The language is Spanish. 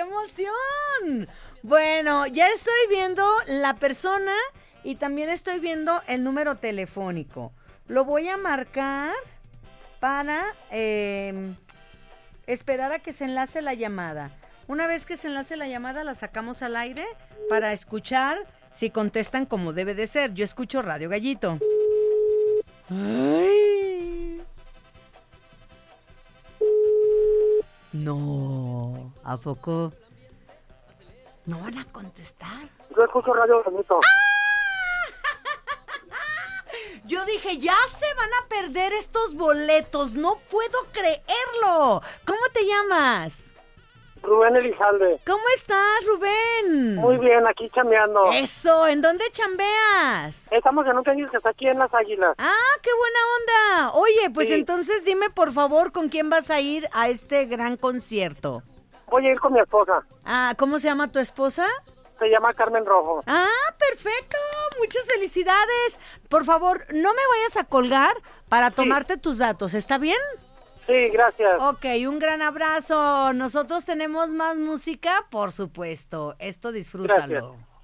emoción! Bueno, ya estoy viendo la persona y también estoy viendo el número telefónico. Lo voy a marcar para esperar a que se enlace la llamada. Una vez que se enlace la llamada, la sacamos al aire para escuchar si contestan como debe de ser. Yo escucho Radio Gallito. ¡Ay! No, ¿a poco no van a contestar? Yo escucho Radio Gallito. Yo dije, ya se van a perder estos boletos, no puedo creerlo. ¿Cómo te llamas? Rubén Elizalde. ¿Cómo estás, Rubén? Muy bien, aquí chambeando. Eso, ¿en dónde chambeas? Estamos en un tenis que está aquí en Las Águilas. Ah, qué buena onda. Oye, pues Sí. entonces dime por favor con quién vas a ir a este gran concierto. Voy a ir con mi esposa. Ah, ¿cómo se llama tu esposa? Se llama Carmen Rojo. Ah, perfecto. Muchas felicidades. Por favor, no me vayas a colgar para tomarte tus datos. ¿Está bien? Sí, gracias. Ok, un gran abrazo. Nosotros tenemos más música, por supuesto. Esto disfrútalo. Gracias.